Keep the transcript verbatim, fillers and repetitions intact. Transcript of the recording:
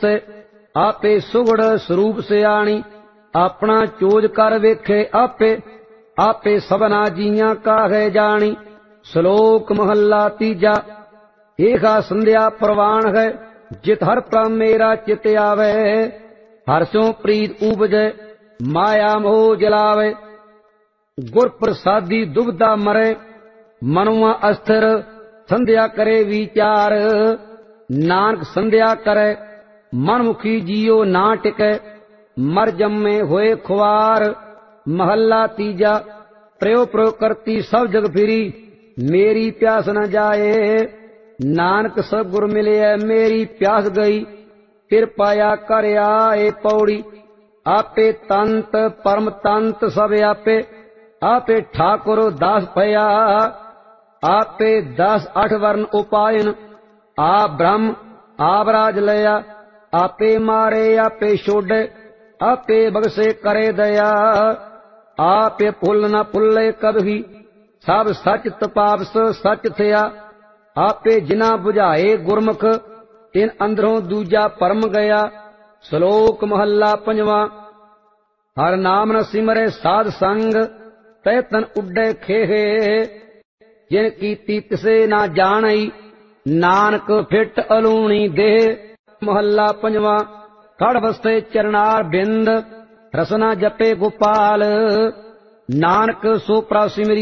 ਤੇ ਆਪੇ ਸੁਗੜ ਸਰੂਪ ਸਿਆਣੀ, ਆਪਣਾ ਚੋਜ ਕਰ ਵੇਖੇ ਆਪੇ, ਆਪੇ ਸਭਨਾ ਜੀਆਂ ਕਾਹੇ ਜਾਣੀ। ਸ਼ਲੋਕ ਮਹੱਲਾ ਤੀਜਾ। ਏਹਾ ਸੰਧਿਆ ਪ੍ਰਵਾਨ ਹੈ, ਜਿਤ ਹਰ ਪ੍ਰਮ ਮੇਰਾ ਚਿਤ ਆਵੇ। ਹਰ ਸਿਉ ਪ੍ਰੀਤ ਉਪਜੈ, ਮਾਇਆ ਮੋਹ ਜਲਾਵੇ। ਗੁਰ ਪ੍ਰਸਾਦੀ ਦੁਬਦਾ ਮਰੇ, ਮਨੁਆ ਅਸਥਿਰ ਸੰਧਿਆ ਕਰੇ ਵਿਚਾਰ। ਨਾਨਕ ਸੰਧਿਆ ਕਰੇ, ਮਨਮੁਖੀ ਜੀਉ ਨਾ ਟਿਕੈ, ਮਰ ਜੰਮੇ ਹੋਏ ਖੁਆਰ। ਮਹੱਲਾ ਤੀਜਾ। ਪ੍ਰਯੋ ਪ੍ਰਯੋ ਕਰਤੀ ਸਭ ਜਗ ਫਿਰੀ, ਮੇਰੀ ਪਿਆਸ ਨ ਜਾਏ। ਨਾਨਕ ਸਭ ਗੁਰ ਮਿਲਿਆ, ਮੇਰੀ ਪਿਆਸ ਗਈ, ਫਿਰ ਪਾਇਆ ਕਰ ਆਏ। ਪੌੜੀ। ਆਪੇ ਤੰਤ ਪਰਮ ਤੰਤ ਸਭ ਆਪੇ, ਆਪੇ ਠਾਕੁਰ ਦਾਸ ਭਇਆ। ਆਪੇ ਦਸ ਅਠ ਵਰਨ ਉਪਾਇਨ, ਆਪ ਬ੍ਰਹਮ ਆਪ ਰਾਜ ਲਿਆ। ਆਪੇ ਮਾਰੇ ਆਪੇ ਛੋਡੇ, ਆਪੇ ਬਖਸ਼ੇ ਕਰੇ ਦਇਆ। ਆਪੇ ਭੁੱਲ ਨ ਭੁੱਲੇ ਕਬਹੀ, ਸਭ ਸੱਚ ਤਪਾਵਸ ਸੱਚ ਥਿਆ। ਆਪੇ ਜਿਨਾ ਬੁਝਾਏ ਗੁਰਮੁਖ, ਤਿਨ ਅੰਦਰੋਂ ਦੂਜਾ ਪਰਮ ਗਿਆ। ਸ਼ਲੋਕ ਮਹੱਲਾ ਪੰਜਵਾਂ। ਹਰ ਨਾਮ ਨ ਸਿਮਰੇ ਸਾਧ ਸੰਗ, ਤੈ ਤਨ ਉੱਡੇ ਖੇਹੇ। ਜਿਨ ਕੀਤੀ ਤਿਸੇ ਨਾ ਜਾਣਈ, ਨਾਨਕ ਫਿੱਟ ਅਲੂਣੀ ਦੇਹ। ਮਹੱਲਾ ਪੰਜਵਾਂ। ਖੜ ਵਸਤੇ ਚਰਨਾਰ ਬਿੰਦ, ਰਸਨਾ ਜਪੇ ਗੋਪਾਲ। ਨਾਨਕ ਸੋ ਪ੍ਰਭ ਸਿਮਰੀ